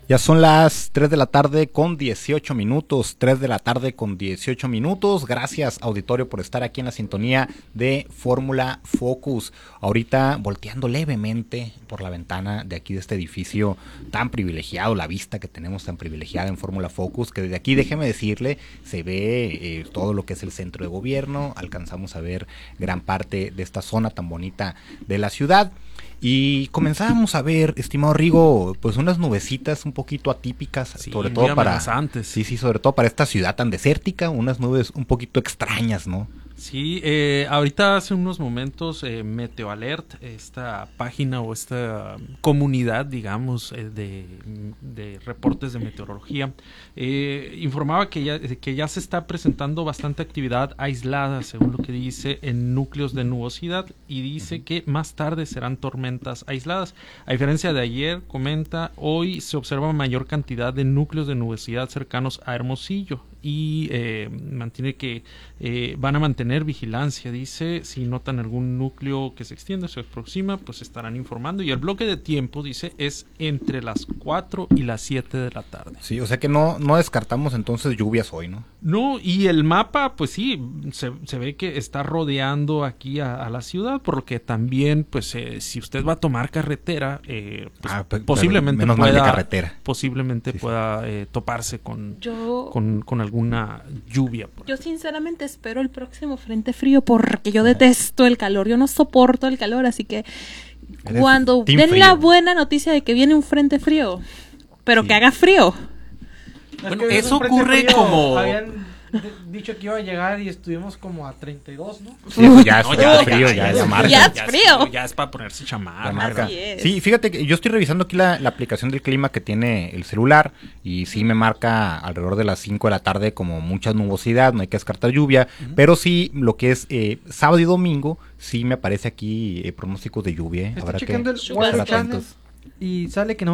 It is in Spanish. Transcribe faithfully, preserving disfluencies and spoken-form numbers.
Ya son las tres de la tarde con dieciocho minutos, tres de la tarde con dieciocho minutos. Gracias, auditorio, por estar aquí en la sintonía de Fórmula Focus. Ahorita volteando levemente por la ventana de aquí de este edificio tan privilegiado, la vista que tenemos tan privilegiada en Fórmula Focus, que desde aquí, déjeme decirle, se ve eh, todo lo que es el centro de gobierno. Alcanzamos a ver gran parte de esta zona tan bonita de la ciudad. Y comenzábamos a ver, estimado Rigo, pues unas nubecitas un poquito atípicas, sí, sobre todo para antes. sí, sí, sobre todo para esta ciudad tan desértica, unas nubes un poquito extrañas, ¿no? Sí, eh, ahorita hace unos momentos eh, Meteoalert, esta página o esta comunidad, digamos, eh, de, de reportes de meteorología, eh, informaba que ya, que ya se está presentando bastante actividad aislada, según lo que dice, en núcleos de nubosidad, y dice uh-huh. que más tarde serán tormentas aisladas. A diferencia de ayer, comenta, hoy se observa mayor cantidad de núcleos de nubosidad cercanos a Hermosillo, y eh, mantiene que eh, van a mantener vigilancia, dice, si notan algún núcleo que se extiende, se aproxima, pues estarán informando, y el bloque de tiempo, dice, es entre las cuatro y las siete de la tarde. Sí, o sea que no, no descartamos entonces lluvias hoy, ¿no? No, y el mapa, pues sí, se, se ve que está rodeando aquí a, a la ciudad, por lo que también, pues, eh, si usted va a tomar carretera, eh, pues, ah, pe- posiblemente menos pueda, mal de carretera. posiblemente sí, sí. pueda eh, toparse con, Yo... con, con alguna lluvia. Yo sinceramente espero el próximo frente frío porque yo detesto el calor, yo no soporto el calor, así que Eres cuando team den frío. la buena noticia de que viene un frente frío, pero Sí. que haga frío. Bueno, Es que eso un frente ocurre frío, como... habían de- dicho que iba a llegar y estuvimos como a treinta y dos, ¿no? Sí, pues ya, No, es ya, frío, ya, ya, ya, ya marca. ya es frío. Ya es para ponerse chamarra. La marca. Así es. Sí, fíjate que yo estoy revisando aquí la, la aplicación del clima que tiene el celular y sí me marca alrededor de las cinco de la tarde como mucha nubosidad, no hay que descartar lluvia, uh-huh. pero sí lo que es eh, sábado y domingo sí me aparece aquí eh, pronósticos de lluvia. ¿eh? Estoy Habrá que checando el estar Weather atentos. y sale que no